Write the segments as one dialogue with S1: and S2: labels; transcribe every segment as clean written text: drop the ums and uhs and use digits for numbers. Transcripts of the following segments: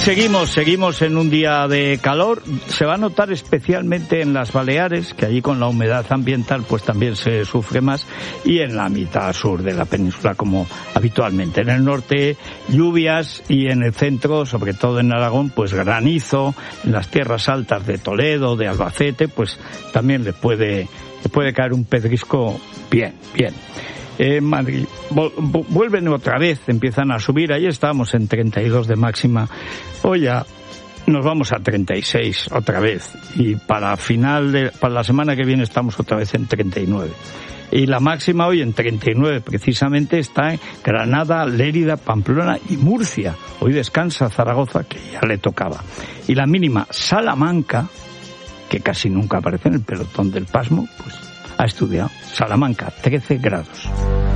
S1: Seguimos en un día de calor. Se va a notar especialmente en las Baleares, que allí con la humedad ambiental pues también se sufre más, y en la mitad sur de la península como habitualmente. En el norte lluvias y en el centro, sobre todo en Aragón, pues granizo. En las tierras altas de Toledo, de Albacete, pues también le puede caer un pedrisco bien. Madrid vuelven otra vez, empiezan a subir. Ayer estábamos en 32 de máxima, hoy ya nos vamos a 36 otra vez, y para la semana que viene estamos otra vez en 39. Y la máxima hoy en 39 precisamente está en Granada, Lérida, Pamplona y Murcia. Hoy descansa Zaragoza, que ya le tocaba. Y la mínima, Salamanca, que casi nunca aparece en el pelotón del pasmo, pues ha estudiado. Salamanca, 13 grados.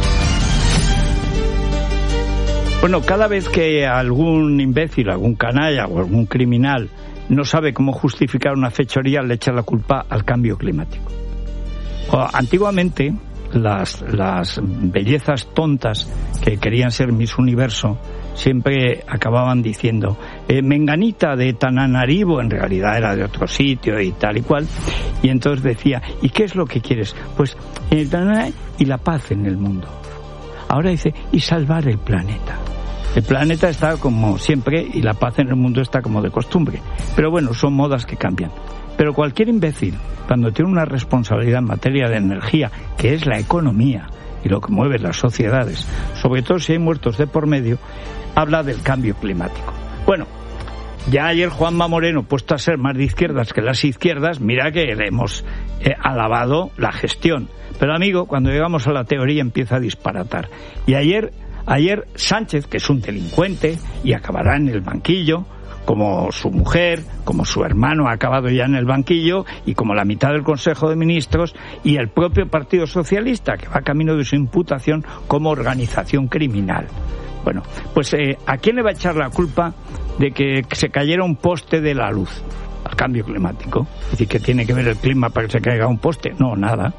S1: Bueno, cada vez que algún imbécil, algún canalla o algún criminal no sabe cómo justificar una fechoría, le echa la culpa al cambio climático. Antiguamente, las bellezas tontas que querían ser Miss Universo siempre acababan diciendo Menganita de Tananarivo, en realidad era de otro sitio y tal y cual, y entonces decía, ¿y qué es lo que quieres? Pues y la paz en el mundo. Ahora dice, y salvar el planeta. El planeta está como siempre y la paz en el mundo está como de costumbre. Pero bueno, son modas que cambian. Pero cualquier imbécil, cuando tiene una responsabilidad en materia de energía, que es la economía y lo que mueve las sociedades, sobre todo si hay muertos de por medio, habla del cambio climático. Bueno, ya ayer Juanma Moreno, puesto a ser más de izquierdas que las izquierdas, mira que le hemos alabado la gestión. Pero amigo, cuando llegamos a la teoría empieza a disparatar. Y ayer Sánchez, que es un delincuente y acabará en el banquillo, como su mujer, como su hermano ha acabado ya en el banquillo, y como la mitad del Consejo de Ministros, y el propio Partido Socialista, que va camino de su imputación como organización criminal. Bueno, pues ¿a quién le va a echar la culpa de que se cayera un poste de la luz? Al cambio climático. Es decir, ¿qué tiene que ver el clima para que se caiga un poste? No, nada.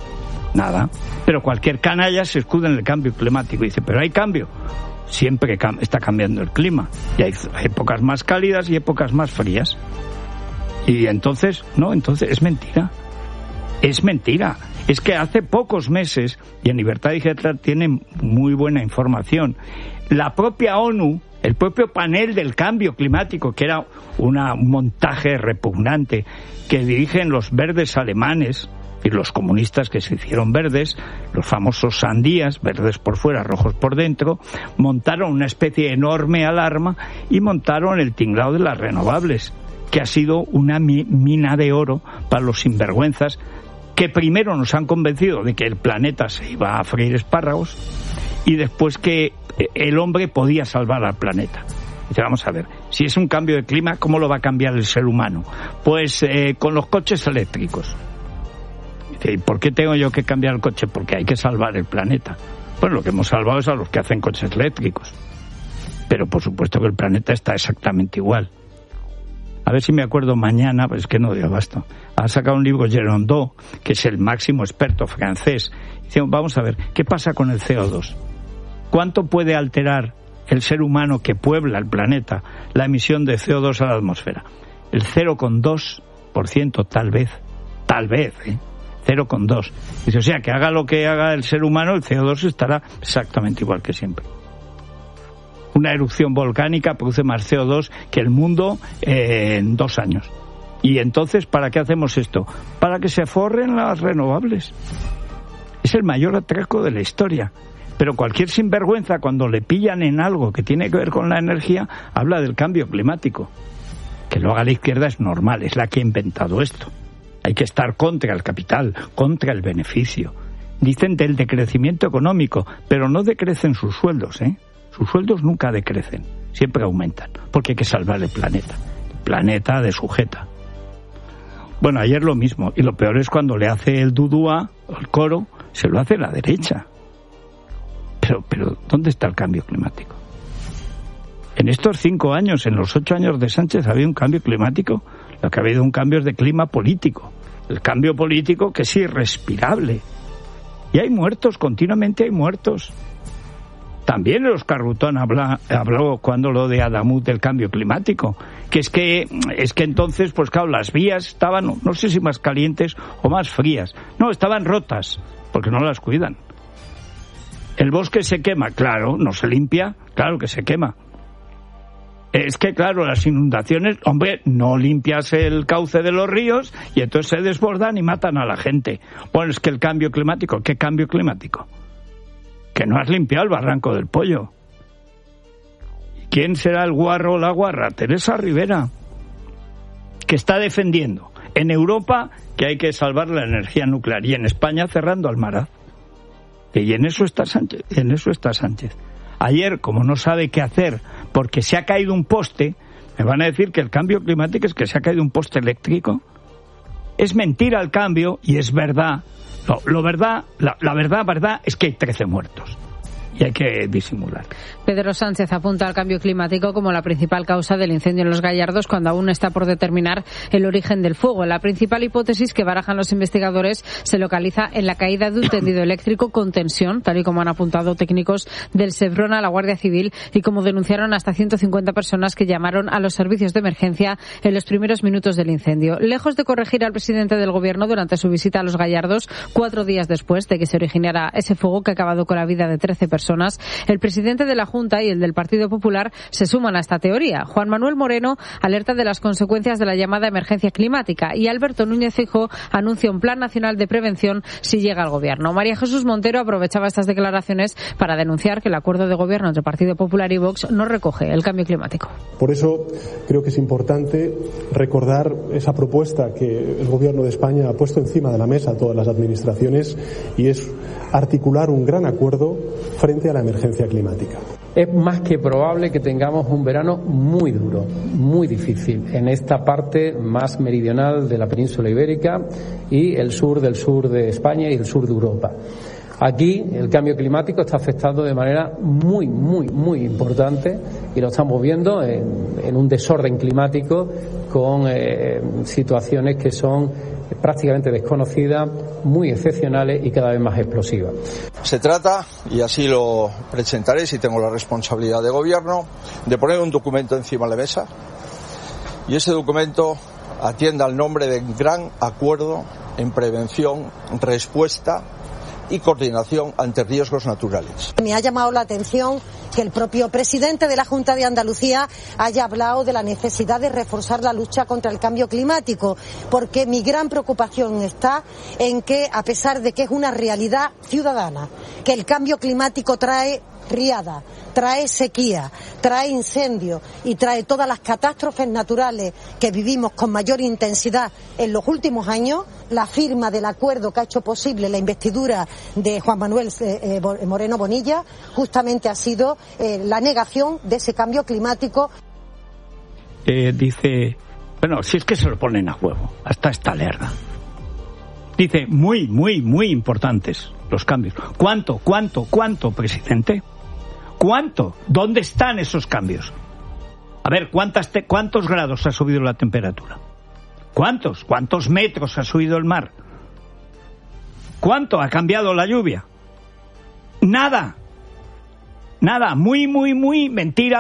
S1: Pero cualquier canalla se escuda en el cambio climático y dice, pero hay cambio. Siempre está cambiando el clima. Y hay épocas más cálidas y épocas más frías. Y entonces es mentira. Es mentira. Es que hace pocos meses, y en Libertad Digital tienen muy buena información, la propia ONU, el propio panel del cambio climático, que era un montaje repugnante que dirigen los verdes alemanes y los comunistas que se hicieron verdes, los famosos sandías, verdes por fuera, rojos por dentro, montaron una especie de enorme alarma y montaron el tinglado de las renovables, que ha sido una mina de oro para los sinvergüenzas que primero nos han convencido de que el planeta se iba a freír espárragos y después que el hombre podía salvar al planeta. Dice, vamos a ver, si es un cambio de clima, ¿cómo lo va a cambiar el ser humano? Pues con los coches eléctricos. Dice, ¿y por qué tengo yo que cambiar el coche? Porque hay que salvar el planeta. Bueno, lo que hemos salvado es a los que hacen coches eléctricos. Pero por supuesto que el planeta está exactamente igual. A ver si me acuerdo mañana, pues es que no dio abasto. Ha sacado un libro Gerondeau, que es el máximo experto francés. Dice, vamos a ver, ¿qué pasa con el CO2? ¿Cuánto puede alterar el ser humano que puebla el planeta la emisión de CO2 a la atmósfera? El 0,2%, tal vez, 0,2. Dice, o sea, que haga lo que haga el ser humano, el CO2 estará exactamente igual que siempre. Una erupción volcánica produce más CO2 que el mundo en 2 años. Y entonces, ¿para qué hacemos esto? Para que se forren las renovables. Es el mayor atraco de la historia. Pero cualquier sinvergüenza, cuando le pillan en algo que tiene que ver con la energía, habla del cambio climático. Que lo haga la izquierda es normal, es la que ha inventado esto. Hay que estar contra el capital, contra el beneficio. Dicen del decrecimiento económico, pero no decrecen sus sueldos, ¿eh? Sus sueldos nunca decrecen, siempre aumentan, porque hay que salvar el planeta. El planeta de sujeta. Bueno, ayer lo mismo, y lo peor es cuando le hace el dudúa, el coro, se lo hace la derecha. Pero ¿dónde está el cambio climático? En estos 5 años, en los 8 años de Sánchez, ¿ha habido un cambio climático? Lo que ha habido un cambio es de clima político. El cambio político que es irrespirable. Y hay muertos, continuamente hay muertos. También el Oscar Rutón habló cuando lo de Adamut del cambio climático, que es que entonces, pues claro, las vías estaban, no sé si más calientes o más frías, no, estaban rotas, porque no las cuidan. El bosque se quema, claro, no se limpia, claro que se quema. Es que, claro, las inundaciones, hombre, no limpias el cauce de los ríos y entonces se desbordan y matan a la gente. Bueno, es que el cambio climático, ¿qué cambio climático? Que no has limpiado el barranco del Pollo. ¿Quién será el guarro o la guarra? Teresa Rivera, que está defendiendo en Europa que hay que salvar la energía nuclear y en España cerrando Almaraz. Y en eso está Sánchez. Ayer, como no sabe qué hacer porque se ha caído un poste, me van a decir que el cambio climático es que se ha caído un poste eléctrico. Es mentira el cambio y es verdad. La verdad es que hay 13 muertos. Y hay que disimular.
S2: Pedro Sánchez apunta al cambio climático como la principal causa del incendio en Los Gallardos, cuando aún está por determinar el origen del fuego. La principal hipótesis que barajan los investigadores se localiza en la caída de un tendido eléctrico con tensión, tal y como han apuntado técnicos del Seprona a la Guardia Civil y como denunciaron hasta 150 personas que llamaron a los servicios de emergencia en los primeros minutos del incendio. Lejos de corregir al presidente del Gobierno durante su visita a Los Gallardos, 4 días después de que se originara ese fuego que ha acabado con la vida de 13 personas, el presidente de la Junta y el del Partido Popular se suman a esta teoría. Juan Manuel Moreno alerta de las consecuencias de la llamada emergencia climática y Alberto Núñez Feijóo anuncia un plan nacional de prevención si llega al Gobierno. María Jesús Montero aprovechaba estas declaraciones para denunciar que el acuerdo de gobierno entre Partido Popular y Vox no recoge el cambio climático.
S3: Por eso creo que es importante recordar esa propuesta que el Gobierno de España ha puesto encima de la mesa a todas las administraciones y es articular un gran acuerdo frente a la emergencia climática.
S4: Es más que probable que tengamos un verano muy duro, muy difícil, en esta parte más meridional de la península ibérica y el sur de España y el sur de Europa. Aquí el cambio climático está afectando de manera muy importante y lo estamos viendo en un desorden climático con situaciones que son prácticamente desconocidas, muy excepcionales y cada vez más explosivas.
S5: Se trata, y así lo presentaré si tengo la responsabilidad de gobierno, de poner un documento encima de la mesa y ese documento atienda al nombre de Gran Acuerdo en Prevención, Respuesta y Coordinación ante Riesgos Naturales.
S6: Me ha llamado la atención que el propio presidente de la Junta de Andalucía haya hablado de la necesidad de reforzar la lucha contra el cambio climático, porque mi gran preocupación está en que, a pesar de que es una realidad ciudadana, que el cambio climático trae riada, trae sequía, trae incendios y trae todas las catástrofes naturales que vivimos con mayor intensidad en los últimos años, la firma del acuerdo que ha hecho posible la investidura de Juan Manuel Moreno Bonilla justamente ha sido la negación de ese cambio climático.
S1: Dice, bueno, si es que se lo ponen a huevo, hasta esta lerda. Dice, muy importantes los cambios. ¿Cuánto, presidente? ¿Cuánto? ¿Dónde están esos cambios? A ver, ¿cuántos grados ha subido la temperatura? ¿Cuántos metros ha subido el mar? ¿Cuánto ha cambiado la lluvia? Nada. Muy mentira.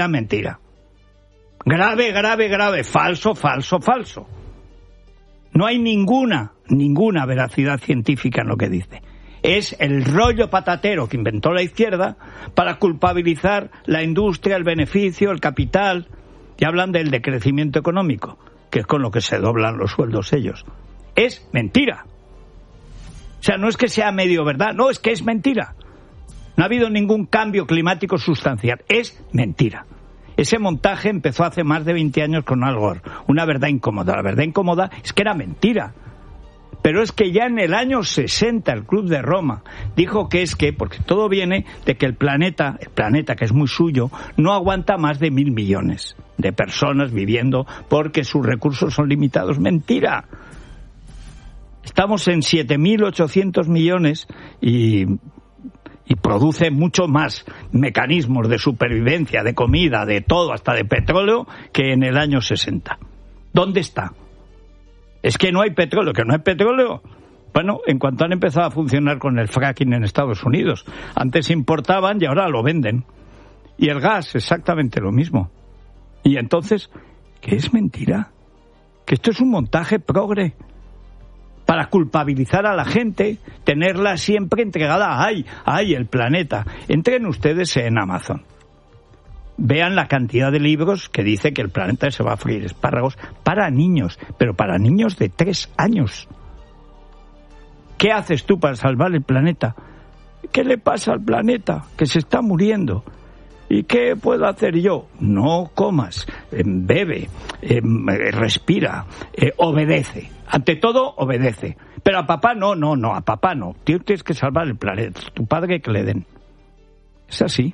S1: Grave. Falso. No hay ninguna veracidad científica en lo que dice. Es el rollo patatero que inventó la izquierda para culpabilizar la industria, el beneficio, el capital. Y hablan del decrecimiento económico, que es con lo que se doblan los sueldos ellos. Es mentira. O sea, no es que sea medio verdad, no, es que es mentira. No ha habido ningún cambio climático sustancial, es mentira. Ese montaje empezó hace más de 20 años con Al Gore, una verdad incómoda. La verdad incómoda es que era mentira. Pero es que ya en el año 60 el Club de Roma dijo que es que, porque todo viene de que el planeta que es muy suyo, no aguanta más de 1.000 millones de personas viviendo porque sus recursos son limitados. ¡Mentira! Estamos en 7.800 millones y produce mucho más mecanismos de supervivencia, de comida, de todo, hasta de petróleo, que en el año 60. ¿Dónde está? Es que no hay petróleo, Bueno, en cuanto han empezado a funcionar con el fracking en Estados Unidos. Antes importaban y ahora lo venden. Y el gas, exactamente lo mismo. Y entonces, ¿qué es mentira? Que esto es un montaje progre para culpabilizar a la gente, tenerla siempre entregada a ¡ay, el planeta! Entren ustedes en Amazon. Vean la cantidad de libros que dice que el planeta se va a freír espárragos para niños, pero para niños de 3 años. ¿Qué haces tú para salvar el planeta? ¿Qué le pasa al planeta? Que se está muriendo. ¿Y qué puedo hacer yo? No comas, bebe, respira, obedece. Ante todo, obedece. Pero a papá no, a papá no. Tú tienes que salvar el planeta. Tu padre que le den. Es así.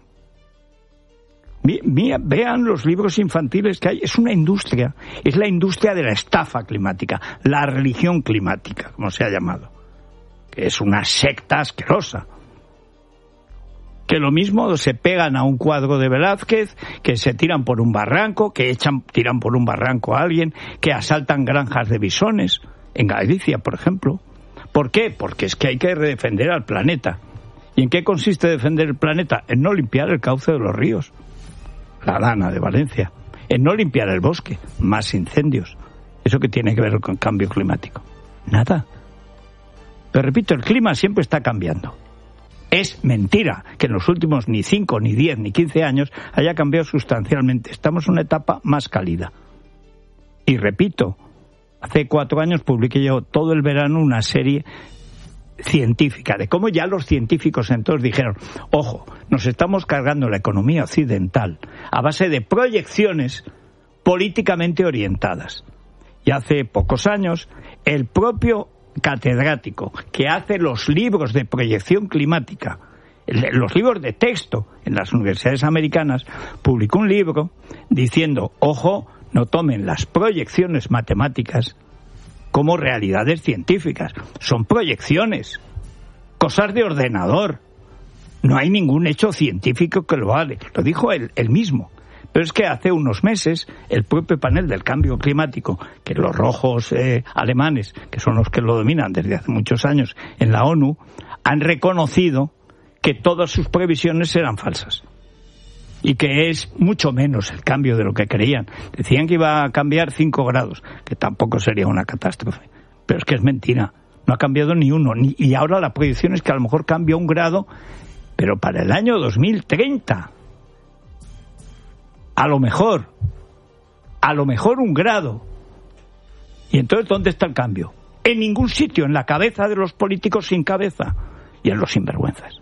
S1: Vean los libros infantiles que hay. Es una industria. Es la industria de la estafa climática. La religión climática, como se ha llamado. Que es una secta asquerosa. Que lo mismo se pegan a un cuadro de Velázquez, que se tiran por un barranco, que tiran por un barranco a alguien, que asaltan granjas de bisones, en Galicia, por ejemplo. ¿Por qué? Porque es que hay que defender al planeta. ¿Y en qué consiste defender el planeta? En no limpiar el cauce de los ríos. La Dana de Valencia. En no limpiar el bosque. Más incendios. ¿Eso qué tiene que ver con el cambio climático? Nada. Pero repito, el clima siempre está cambiando. Es mentira que en los últimos ni 5, ni 10, ni 15 años haya cambiado sustancialmente. Estamos en una etapa más cálida. Y repito, hace 4 años publiqué yo todo el verano una serie científica de cómo ya los científicos entonces dijeron, ojo, nos estamos cargando la economía occidental a base de proyecciones políticamente orientadas. Y hace pocos años, el propio catedrático que hace los libros de proyección climática, los libros de texto en las universidades americanas, publicó un libro diciendo, ojo, no tomen las proyecciones matemáticas como realidades científicas, son proyecciones, cosas de ordenador, no hay ningún hecho científico que lo vale, lo dijo él mismo. Pero es que hace unos meses el propio panel del cambio climático, que los rojos alemanes, que son los que lo dominan desde hace muchos años en la ONU, han reconocido que todas sus previsiones eran falsas. Y que es mucho menos el cambio de lo que creían. Decían que iba a cambiar 5 grados, que tampoco sería una catástrofe. Pero es que es mentira, no ha cambiado ni uno. Y ahora la proyección es que a lo mejor cambia 1 grado, pero para el año 2030... A lo mejor 1 grado. Y entonces, ¿dónde está el cambio? En ningún sitio, en la cabeza de los políticos sin cabeza y en los sinvergüenzas.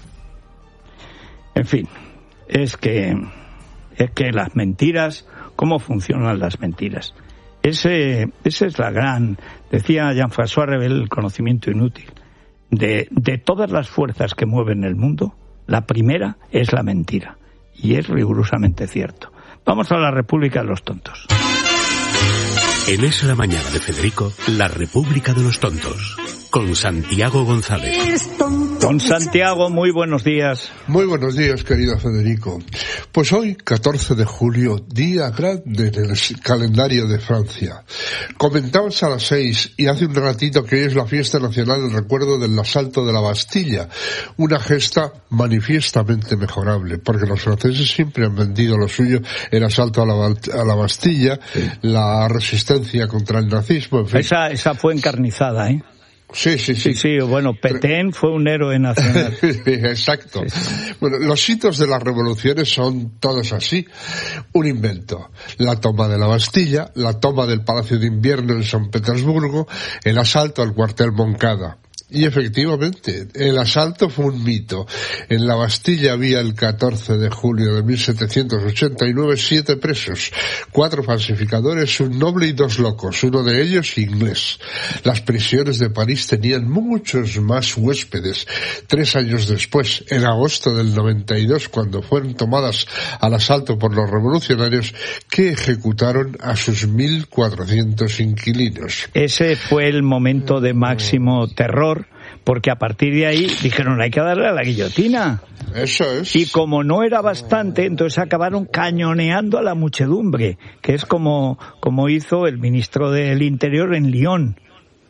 S1: En fin, es que las mentiras, ¿cómo funcionan las mentiras? Esa es la gran, decía Jean-François Revel, el conocimiento inútil. De todas las fuerzas que mueven el mundo, la primera es la mentira. Y es rigurosamente cierto. Vamos a la República de los Tontos.
S7: En Es la Mañana de Federico, la República de los Tontos, con Santiago González.
S1: Don Santiago, muy buenos días.
S8: Muy buenos días, querido Federico. Pues hoy, 14 de julio, día grande en el calendario de Francia. Comentábamos a las 6 y hace un ratito que hoy es la fiesta nacional en recuerdo del asalto de la Bastilla, una gesta manifiestamente mejorable, porque los franceses siempre han vendido lo suyo, el asalto a la Bastilla, la resistencia contra el nazismo, en fin.
S1: Esa fue encarnizada, ¿eh?
S8: Sí,
S1: bueno, Petén fue un héroe nacional.
S8: Exacto. Sí. Bueno, los hitos de las revoluciones son todos así. Un invento. La toma de la Bastilla, la toma del Palacio de Invierno en San Petersburgo, el asalto al cuartel Moncada. Y efectivamente, el asalto fue un mito. En la Bastilla había el 14 de julio de 1789 7 presos, 4 falsificadores, un noble y 2 locos, uno de ellos inglés. Las prisiones de París tenían muchos más huéspedes. 3 años después, en agosto del 92, cuando fueron tomadas al asalto por los revolucionarios, que ejecutaron a sus 1.400 inquilinos.
S1: Ese fue el momento de máximo terror, porque a partir de ahí dijeron, hay que darle a la guillotina.
S8: Eso es.
S1: Y como no era bastante, entonces acabaron cañoneando a la muchedumbre, que es como hizo el ministro del Interior en Lyon.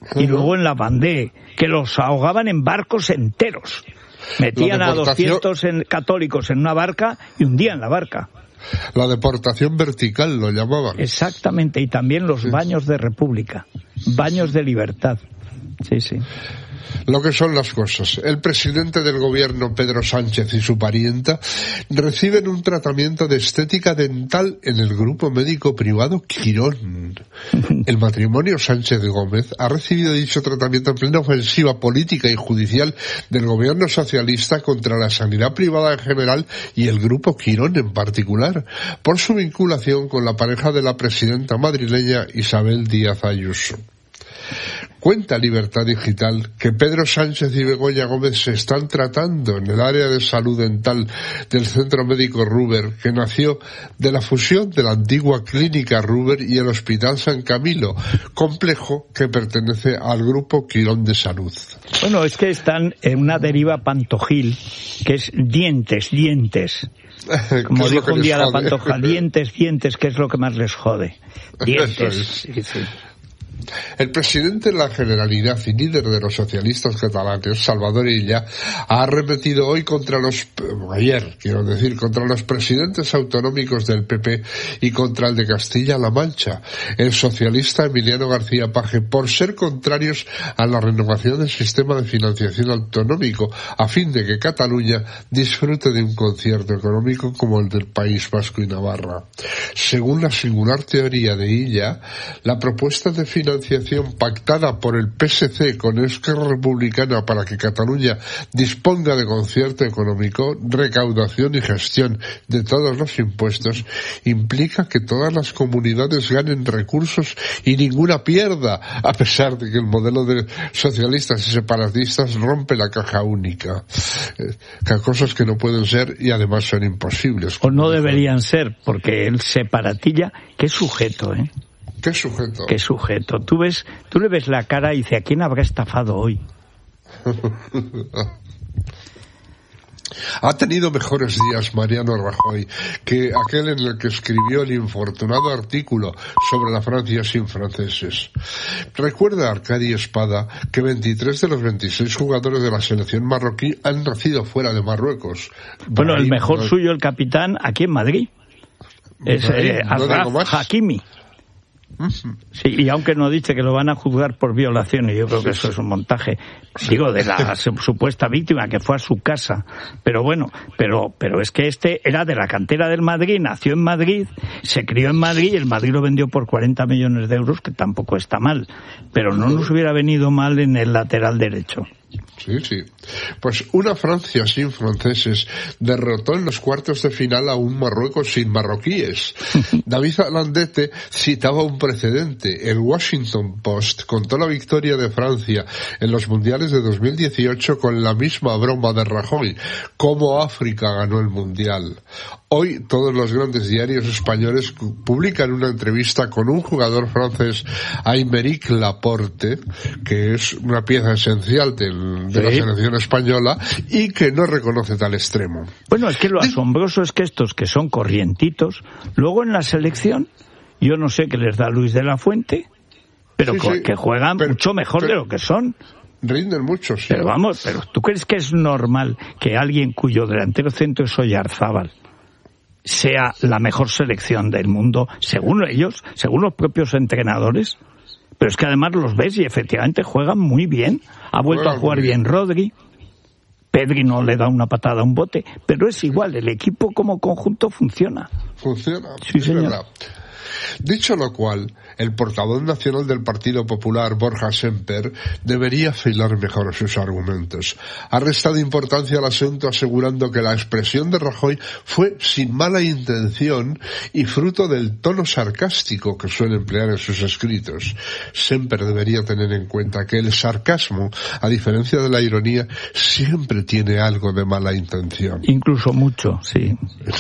S1: y luego en la Vendée, que los ahogaban en barcos enteros. Metían a 200 católicos en una barca y hundían la barca.
S8: La deportación vertical lo llamaban.
S1: Exactamente, y también los baños de república, baños de libertad. Sí.
S8: Lo que son las cosas. El presidente del gobierno, Pedro Sánchez, y su parienta reciben un tratamiento de estética dental en el grupo médico privado Quirón. El matrimonio Sánchez Gómez ha recibido dicho tratamiento en plena ofensiva política y judicial del gobierno socialista contra la sanidad privada en general y el grupo Quirón en particular, por su vinculación con la pareja de la presidenta madrileña Isabel Díaz Ayuso. Cuenta Libertad Digital que Pedro Sánchez y Begoña Gómez se están tratando en el área de salud dental del Centro Médico Ruber, que nació de la fusión de la antigua Clínica Ruber y el Hospital San Camilo, complejo que pertenece al grupo Quirón de Salud.
S1: Bueno, es que están en una deriva pantojil, que es dientes. Como dijo un día la Pantoja, dientes, que es lo que más les jode. Dientes. Sí.
S8: El presidente de la Generalidad y líder de los socialistas catalanes, Salvador Illa, ha arremetido hoy contra los presidentes autonómicos del PP y contra el de Castilla-La Mancha, el socialista Emiliano García Paje, por ser contrarios a la renovación del sistema de financiación autonómico, a fin de que Cataluña disfrute de un concierto económico como el del País Vasco y Navarra. Según la singular teoría de Illa, la propuesta de financiación pactada por el PSC con Esquerra Republicana para que Cataluña disponga de concierto económico, recaudación y gestión de todos los impuestos, implica que todas las comunidades ganen recursos y ninguna pierda, a pesar de que el modelo de socialistas y separatistas rompe la caja única. Cosas que no pueden ser y además son imposibles.
S1: O no deberían ser, porque el separatilla, qué sujeto, ¿eh?
S8: ¿Qué sujeto?
S1: ¿Qué sujeto? Tú le ves la cara y dices, ¿a quién habrá estafado hoy?
S8: Ha tenido mejores días Mariano Rajoy que aquel en el que escribió el infortunado artículo sobre la Francia sin franceses. Recuerda Arcadi Espada que 23 de los 26 jugadores de la selección marroquí han nacido fuera de Marruecos.
S1: Bueno, el mejor suyo, el capitán, aquí en Madrid, es Achraf Hakimi. Sí, y aunque no dice que lo van a juzgar por violación, y yo creo que eso es un montaje, digo, de la supuesta víctima que fue a su casa, pero bueno, pero es que este era de la cantera del Madrid, nació en Madrid, se crió en Madrid, y el Madrid lo vendió por 40 millones de euros, que tampoco está mal, pero no nos hubiera venido mal en el lateral derecho.
S8: Sí. Pues una Francia sin franceses derrotó en los cuartos de final a un Marruecos sin marroquíes. David Alandete citaba un precedente. El Washington Post contó la victoria de Francia en los mundiales de 2018 con la misma broma de Rajoy. Cómo África ganó el mundial. Hoy todos los grandes diarios españoles publican una entrevista con un jugador francés, Aymeric Laporte, que es una pieza esencial de la selección española y que no reconoce tal extremo.
S1: Bueno, es que lo asombroso es que estos que son corrientitos, luego en la selección, yo no sé qué les da Luis de la Fuente, pero que juegan mucho mejor de lo que son.
S8: Rinden mucho, sí.
S1: Pero vamos, ¿tú crees que es normal que alguien cuyo delantero centro es Oyarzábal sea la mejor selección del mundo, según ellos, según los propios entrenadores? Pero es que además los ves y efectivamente juegan muy bien. Ha vuelto a jugar bien Rodri. Pedri no le da una patada a un bote, pero es igual, el equipo como conjunto funciona.
S8: Sí, señor. Verdad. Dicho lo cual, el portavoz nacional del Partido Popular, Borja Semper, debería afilar mejor sus argumentos. Ha restado importancia al asunto asegurando que la expresión de Rajoy fue sin mala intención y fruto del tono sarcástico que suele emplear en sus escritos. Semper debería tener en cuenta que el sarcasmo, a diferencia de la ironía, siempre tiene algo de mala intención.
S1: Incluso mucho, sí.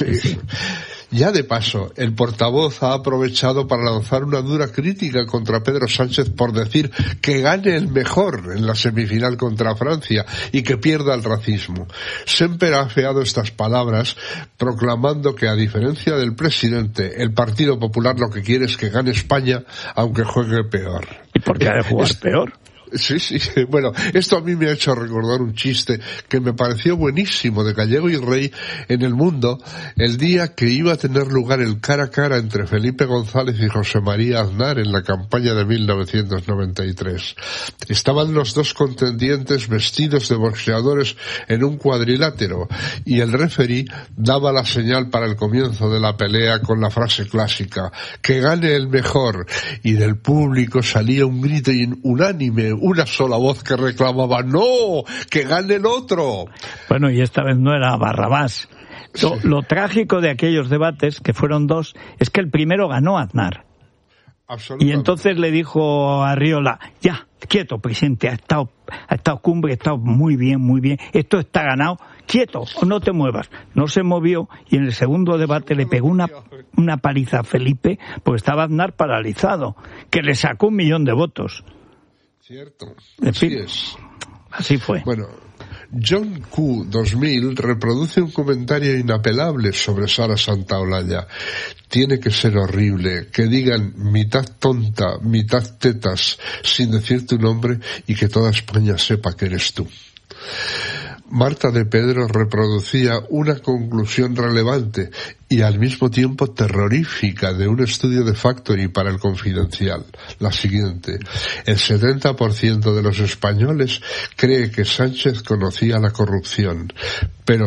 S8: Ya de paso, el portavoz ha aprovechado para lanzar una dura crítica contra Pedro Sánchez por decir que gane el mejor en la semifinal contra Francia y que pierda el racismo. Semper ha afeado estas palabras proclamando que, a diferencia del presidente, el Partido Popular lo que quiere es que gane España, aunque juegue peor.
S1: ¿Y por qué ha de jugar peor?
S8: Sí. Bueno, esto a mí me ha hecho recordar un chiste que me pareció buenísimo de Gallego y Rey en El Mundo, el día que iba a tener lugar el cara a cara entre Felipe González y José María Aznar en la campaña de 1993. Estaban los dos contendientes vestidos de boxeadores en un cuadrilátero y el referí daba la señal para el comienzo de la pelea con la frase clásica: que gane el mejor, y del público salía un grito unánime, una sola voz que reclamaba: ¡no! ¡Que gane el otro!
S1: Bueno, y esta vez no era Barrabás. Lo trágico de aquellos debates, que fueron dos, es que el primero ganó Aznar. Y entonces le dijo a Arriola: ya, quieto, presidente, ha estado Cumbre, ha estado muy bien, esto está ganado, quieto, no te muevas. No se movió, y en el segundo debate le pegó una paliza a Felipe, porque estaba Aznar paralizado, que le sacó 1 millón de votos.
S8: Cierto,
S1: así es. Así fue.
S8: Bueno, John Q. 2000 reproduce un comentario inapelable sobre Sara Santaolalla. Tiene que ser horrible que digan mitad tonta, mitad tetas, sin decir tu nombre, y que toda España sepa que eres tú. Marta de Pedro reproducía una conclusión relevante y al mismo tiempo terrorífica de un estudio de Factory para El Confidencial. La siguiente: el 70% de los españoles cree que Sánchez conocía la corrupción, pero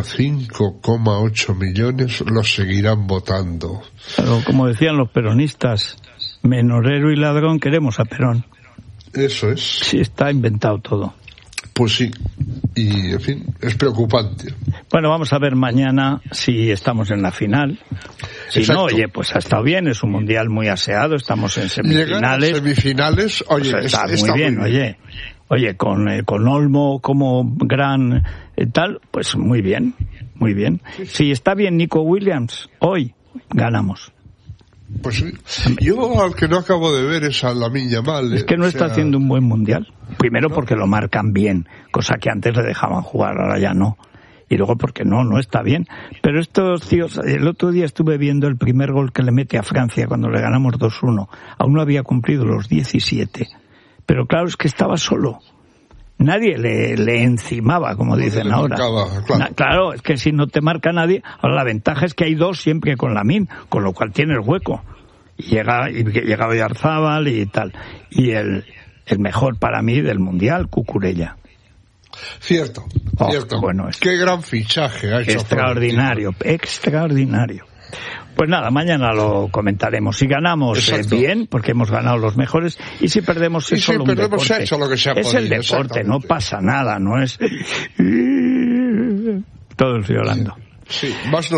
S8: 5,8 millones lo seguirán votando.
S1: Pero como decían los peronistas, menorero y ladrón, queremos a Perón.
S8: Eso es.
S1: Sí, está inventado todo.
S8: Pues sí, y en fin, es preocupante.
S1: Bueno, vamos a ver mañana si estamos en la final. Si Exacto. No, oye, pues ha estado bien, es un mundial muy aseado, estamos en semifinales.
S8: Llegar a semifinales, oye,
S1: pues está muy bien, oye, con Olmo como gran tal, pues muy bien. Sí. Si está bien Nico Williams, hoy ganamos.
S8: Pues sí. Yo al que no acabo de ver es a Lamine Yamal.
S1: Es que no está haciendo un buen mundial. Primero porque lo marcan bien, cosa que antes le dejaban jugar, ahora ya no. Y luego porque no está bien. Pero estos tíos, el otro día estuve viendo el primer gol que le mete a Francia cuando le ganamos 2-1. Aún no había cumplido los 17. Pero claro, es que estaba solo. Nadie le encimaba, como dicen ahora. Claro, es que si no te marca nadie. Ahora la ventaja es que hay dos siempre con Lamine, con lo cual tienes hueco. Y llega Oyarzábal y tal. Y el mejor para mí del mundial, Cucurella.
S8: Cierto.
S1: Bueno,
S8: qué gran fichaje ha hecho.
S1: Extraordinario. Pues nada, mañana lo comentaremos. Si ganamos bien, porque hemos ganado los mejores, y si perdemos es solo un deporte.
S8: Se ha hecho lo que se ha podido,
S1: el deporte, no pasa nada, no es todo el fiolando.
S8: Sí, más